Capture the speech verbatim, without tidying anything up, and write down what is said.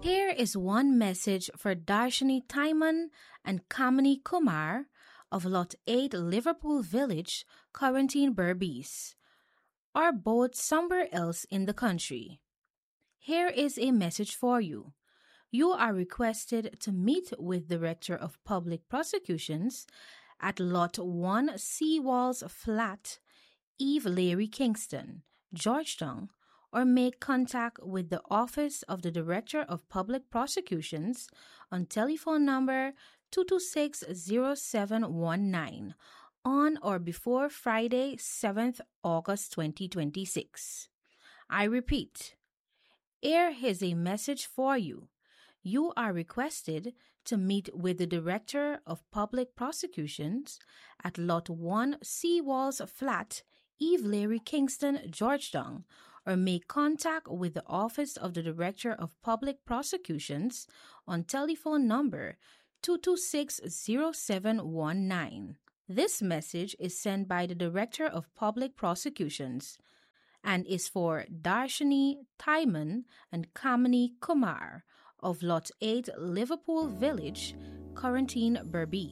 Here is one message for Darshini Taiman and Kamini Kumar of Lot eight Liverpool Village, Quarantine Berbice, are both somewhere else in the country. Here is a message for you. You are requested to meet with Director of Public Prosecutions at Lot one Seawalls Flat, Eve Leary Kingston, Georgetown, or make contact with the Office of the Director of Public Prosecutions on telephone number two two six, zero seven one nine on or before Friday, seventh August twenty twenty-six. I repeat, here is a message for you. You are requested to meet with the Director of Public Prosecutions at Lot one Seawalls Flat, Eve Leary Kingston, Georgetown, or make contact with the Office of the Director of Public Prosecutions on telephone number two two six, zero seven one nine. This message is sent by the Director of Public Prosecutions and is for Darshini Taiman and Kamini Kumar of Lot eight Liverpool Village, Quarantine Berbice.